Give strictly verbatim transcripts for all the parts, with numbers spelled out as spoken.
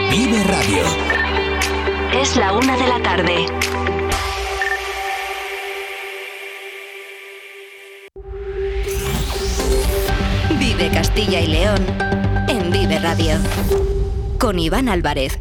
Vive Radio. Es la una de la tarde. Vive Castilla y León en Vive Radio. Con Iván Álvarez.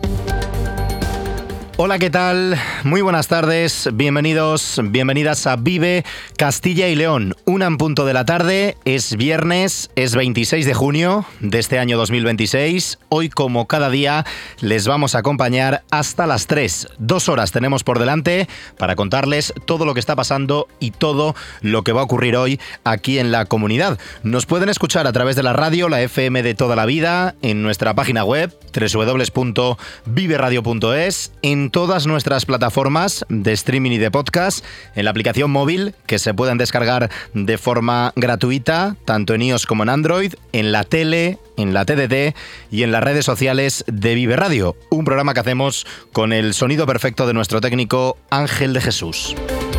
Hola, ¿qué tal? Muy buenas tardes, bienvenidos, bienvenidas a Vive Castilla y León. Una en punto de la tarde, es viernes, es veintiséis de junio de este año dos mil veintiséis. Hoy, como cada día, les vamos a acompañar hasta las tres. Dos horas tenemos por delante para contarles todo lo que está pasando y todo lo que va a ocurrir hoy aquí en la comunidad. Nos pueden escuchar a través de la radio, la F M de toda la vida, en nuestra página web, doble u doble u doble u punto vive radio punto es, en todas nuestras plataformas de streaming y de podcast, en la aplicación móvil que se pueden descargar de forma gratuita, tanto en iOS como en Android, en la tele, en la T D T y en las redes sociales de Vive Radio, un programa que hacemos con el sonido perfecto de nuestro técnico Ángel de Jesús.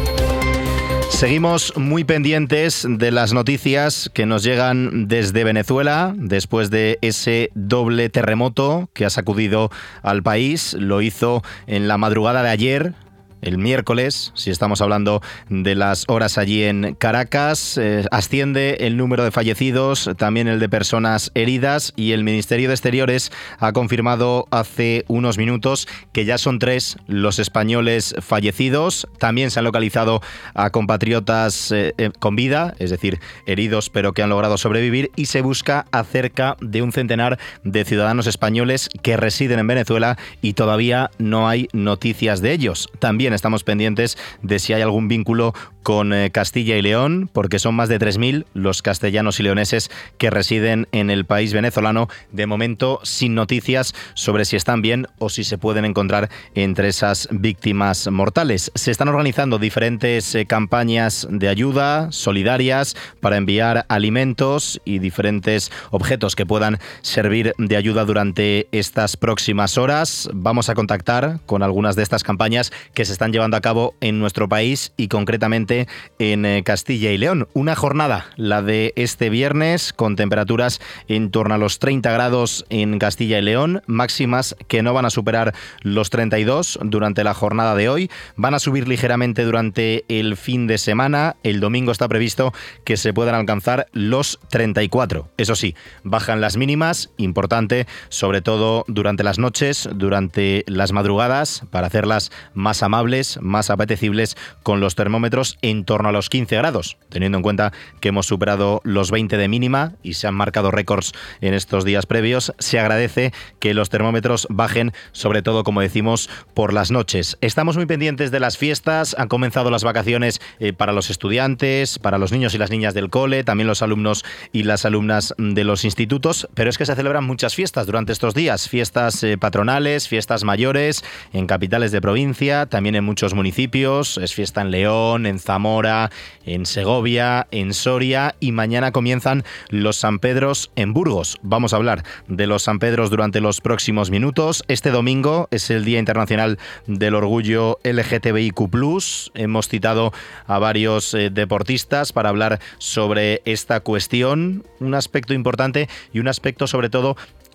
Seguimos muy pendientes de las noticias que nos llegan desde Venezuela después de ese doble terremoto que ha sacudido al país. Lo hizo en la madrugada de ayer, el miércoles, si estamos hablando de las horas allí en Caracas. Eh, asciende el número de fallecidos, también el de personas heridas, y el Ministerio de Exteriores ha confirmado hace unos minutos que ya son tres los españoles fallecidos. También se han localizado a compatriotas eh, eh, con vida, es decir, heridos pero que han logrado sobrevivir, y se busca a cerca de un centenar de ciudadanos españoles que residen en Venezuela y todavía no hay noticias de ellos. También estamos pendientes de si hay algún vínculo con eh, Castilla y León, porque son más de tres mil los castellanos y leoneses que residen en el país venezolano, de momento sin noticias sobre si están bien o si se pueden encontrar entre esas víctimas mortales. Se están organizando diferentes eh, campañas de ayuda solidarias para enviar alimentos y diferentes objetos que puedan servir de ayuda durante estas próximas horas. Vamos a contactar con algunas de estas campañas que se están llevando a cabo en nuestro país y concretamente en eh, Castilla y León. Una jornada, la de este viernes, con temperaturas en torno a los treinta grados en Castilla y León, máximas que no van a superar los treinta y dos durante la jornada de hoy. Van a subir ligeramente durante el fin de semana. El domingo está previsto que se puedan alcanzar los treinta y cuatro. Eso sí, bajan las mínimas, importante, sobre todo durante las noches, durante las madrugadas, para hacerlas más amables, más apetecibles, con los termómetros en torno a los quince grados, teniendo en cuenta que hemos superado los veinte de mínima y se han marcado récords en estos días previos. Se agradece que los termómetros bajen, sobre todo, como decimos, por las noches. Estamos muy pendientes de las fiestas. Han comenzado las vacaciones eh, para los estudiantes, para los niños y las niñas del cole, también los alumnos y las alumnas de los institutos, pero es que se celebran muchas fiestas durante estos días, fiestas eh, patronales, fiestas mayores en capitales de provincia, también en muchos municipios. Es fiesta en León, en Zamora, en Segovia, en Soria, y mañana comienzan los San Pedros en Burgos. Vamos a hablar de los San Pedros durante los próximos minutos. Este domingo es el Día Internacional del Orgullo L G T B I Q plus. Hemos citado a varios eh, deportistas para hablar sobre esta cuestión, un aspecto importante y un aspecto sobre todo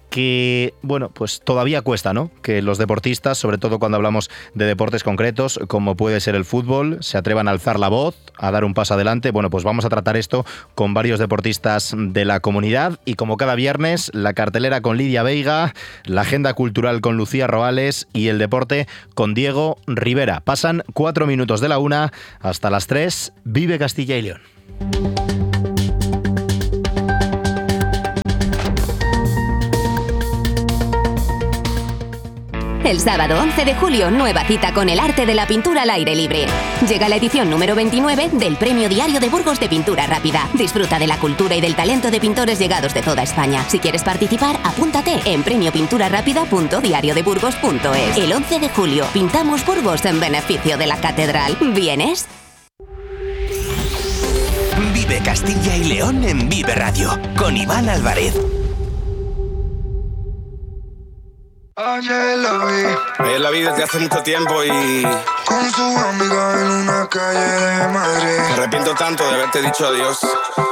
que, bueno, pues todavía cuesta, ¿no?, que los deportistas, sobre todo cuando hablamos de deportes concretos, como puede ser el fútbol, se atrevan a alzar la voz, a dar un paso adelante. Bueno, pues vamos a tratar esto con varios deportistas de la comunidad, y como cada viernes, la cartelera con Lidia Veiga, la agenda cultural con Lucía Roales y el deporte con Diego Rivera. Pasan cuatro minutos de la una hasta las tres. Vive Castilla y León. El sábado once de julio, nueva cita con el arte de la pintura al aire libre. Llega la edición número veintinueve del Premio Diario de Burgos de Pintura Rápida. Disfruta de la cultura y del talento de pintores llegados de toda España. Si quieres participar, apúntate en premio pintura rápida punto diario de burgos punto es. El once de julio, pintamos Burgos en beneficio de la catedral. ¿Vienes? Vive Castilla y León en Vive Radio, con Iván Álvarez. Ayer la vi, ayer la vi desde hace mucho tiempo y con su amiga en una calle de Madrid. me arrepiento tanto de haberte dicho adiós.